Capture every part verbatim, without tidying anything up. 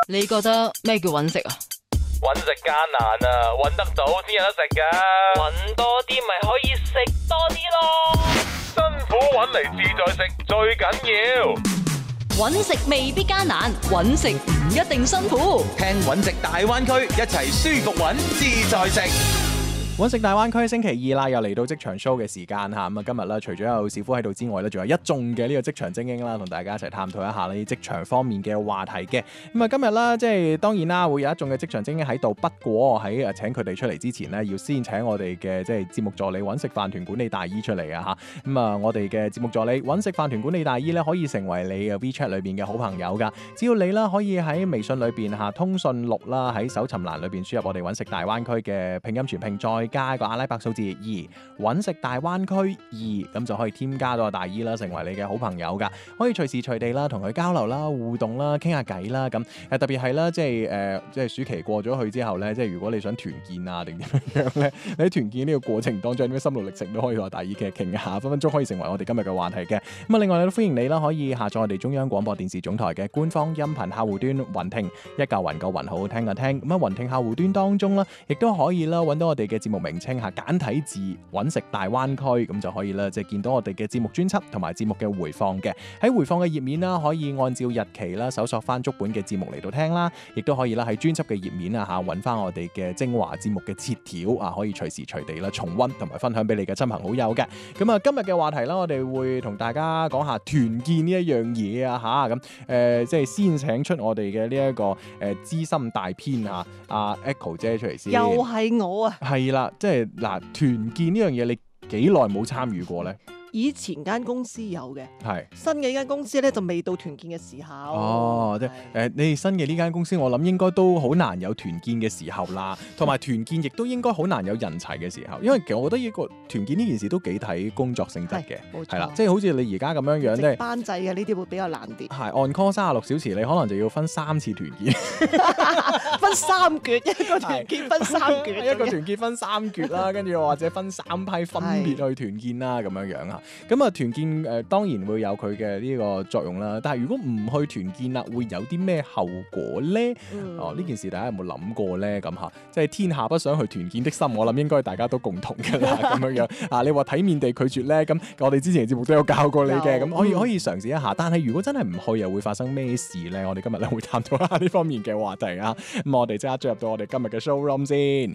你覺得咩叫揾食啊？ 揾食艱難啊，揾得到先有得食噶。 揾多啲咪可以食多啲咯。 辛苦揾嚟自在食最緊要。 揾食未必艱難，揾食唔一定辛苦。 聽揾食大灣區，一齊舒服揾自在食。 揾食大灣區星期二啦，又嚟到職場 show 嘅時間嚇。咁啊，今日咧除咗有小夫喺度之外咧，仲有一眾嘅呢個職場精英啦，同大家一齊探討一下呢啲職場方面嘅話題嘅。咁啊，今日啦，即係當然啦，會有一眾嘅職場精英喺度。不過喺誒請佢哋出嚟之前呢，要先請我哋嘅即係節目助理揾食飯團管理大姨出嚟啊嚇。咁啊，我哋嘅節目助理揾食飯團管理大姨咧，可以成為你嘅 WeChat 裏邊嘅好朋友㗎。只要你啦可以喺微信裏邊嚇通訊錄啦，喺搜尋欄裏邊輸入我哋揾食大灣區嘅拼音全拼，再加一個阿拉伯數字二，揾食大灣區二，咁就可以添加到阿大姨啦，成為你嘅好朋友噶，可以隨時隨地啦同佢交流啦、互動啦、傾下偈啦，咁誒特別係啦，即係誒即係暑期過咗去之後咧，即係如果你想團建啊定點樣咧，你喺團建呢個過程當中有啲咩心路歷程都可以同阿大姨嘅傾下，分分鐘可以成為我哋今日嘅話題嘅。咁啊，另外都歡迎你啦，可以下載我哋中央廣播電視總台嘅官方音頻客戶端雲聽，一嚿雲個雲好好聽嘅聽。咁啊，雲聽客戶端當中啦，亦都可以啦揾到我哋嘅節目名稱。簡體字揾食大灣區，咁就可以啦，即係見到我哋嘅節目專輯同埋節目嘅回放嘅。喺回放嘅頁面啦，可以按照日期啦搜索翻足本嘅節目嚟到聽啦，亦都可以啦喺專輯嘅頁面啊吓揾翻我哋嘅精華節目嘅切條啊，可以隨時隨地啦重溫同埋分享俾你嘅親朋好友嘅。咁啊，今日嘅話題啦，我哋會同大家講下團建呢一樣嘢啊吓，咁誒即係先請出我哋嘅呢一個誒資深大編啊阿 Echo 姐出嚟先。 又係我啊！ 係啦，即係嗱，團建呢樣嘢你幾耐冇參與過咧？ 以前間公司有嘅， 係新嘅呢間公司咧就未到團建嘅時候。 哦，即係誒，你哋新嘅呢間公司，我諗應該都好難有團建嘅時候啦，同埋團建亦都應該好難有人齊嘅時候，因為其實我覺得呢個團建呢件事都幾睇工作性質嘅， 冇錯， 係啦，即係好似你而家咁樣樣咧， 班制嘅呢啲會比較難啲。 係 on call 三十六小時，你可能就要分三次團建， 分三橛，一個團建分三橛， 一個團建分三橛啦，跟住或者分三批分別去團建啦，咁樣樣啊。咁啊，團建誒、呃、當然會有佢嘅呢個作用啦。但係如果唔去團建啦，會有啲咩後果咧？嗯、哦，呢件事大家有冇諗過咧？咁嚇，即係天下不想去團建的心，我諗應該大家都共同㗎啦。咁樣樣啊，你話體面地拒絕咧，咁我哋之前嘅節目都有教過你嘅，咁可以可以嘗試一下。但係如果真係唔去，又會發生咩事咧？我哋今日咧會探討一下呢方面嘅話題啊。咁我哋即刻進入到我哋今日嘅 showroom 先。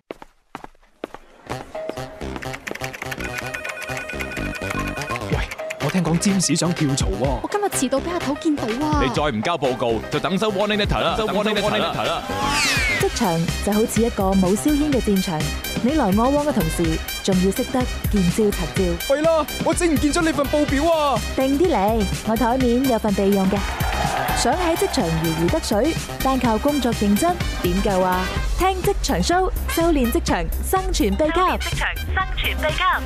我聽講占士想跳槽喎， 我今日遲到俾阿頭見到啊！ 你再唔交報告，就等收 warning letter 啦，收 warning letter 啦。 職場就好似一個冇硝煙嘅戰場，你來我往嘅同時，仲要識得見招拆招。 弊啦，我整唔見咗你份報表啊！ 定啲嚟，我台面有份備用嘅。想喺職場如魚得水，單靠工作認真點夠啊？聽職場 show， 修煉職場生存秘笈。職場生存秘笈。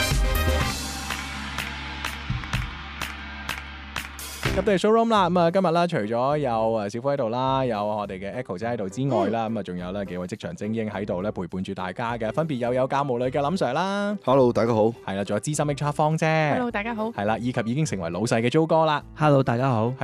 入到嚟 showroom 啦，咁啊今日啦，除咗有誒小夫喺度啦，有我哋嘅 Echo 姐喺度之外啦，咁啊仲有咧幾位職場精英喺度咧陪伴住大家嘅，分別又有教務類嘅林 Sir 啦 ，Hello 大家好， 係啦，仲有資深 H R 方姐 ，Hello 大家好， 係啦，以及已經成為老細嘅 Jo 哥啦 ，Hello 大家好。